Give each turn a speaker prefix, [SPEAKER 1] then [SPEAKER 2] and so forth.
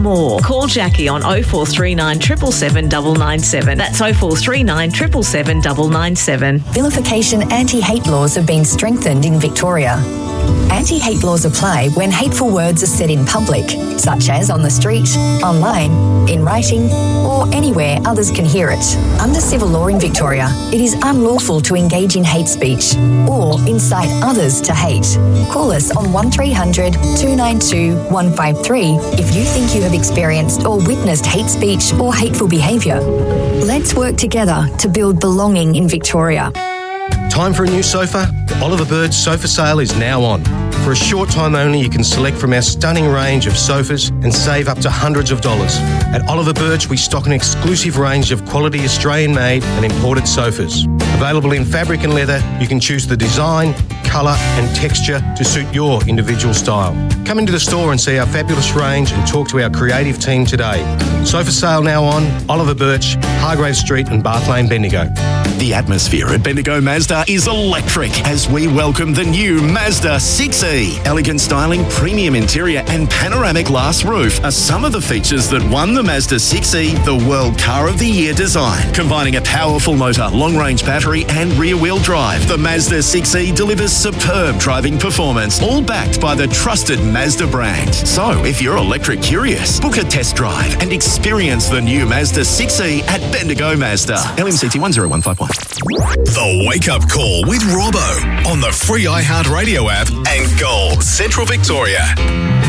[SPEAKER 1] more. Call Jackie on 0439 777 997. That's 0439 777 997.
[SPEAKER 2] Vilification anti-hate laws have been strengthened in Victoria. Anti-hate laws apply when hateful words are said in public, such as on the street, online, in writing, or anywhere others can hear it. Under civil law in Victoria, it is unlawful to engage in hate speech or incite others to hate. Call us on 1300 292 153 if you think you have experienced or witnessed hate speech or hateful behaviour. Let's work together to build belonging in Victoria.
[SPEAKER 3] Time for a new sofa? The Oliver Birch sofa sale is now on. For a short time only, you can select from our stunning range of sofas and save up to hundreds of dollars. At Oliver Birch, we stock an exclusive range of quality Australian-made and imported sofas. Available in fabric and leather, you can choose the design, colour and texture to suit your individual style. Come into the store and see our fabulous range and talk to our creative team today. Sofa sale now on Oliver Birch, Hargrave Street and Bath Lane, Bendigo.
[SPEAKER 4] The atmosphere at Bendigo Mazda is electric as we welcome the new Mazda 6e. Elegant styling, premium interior and panoramic glass roof are some of the features that won the Mazda 6e the World Car of the Year design. Combining a powerful motor, long-range battery and rear-wheel drive, the Mazda 6e delivers superb driving performance, all backed by the trusted Mazda brand. So, if you're electric curious, book a test drive and experience the new Mazda 6e at Bendigo Mazda. LMCT 10151.
[SPEAKER 5] The Wake Up Call with Robbo on the free iHeartRadio app and Gold Central Victoria.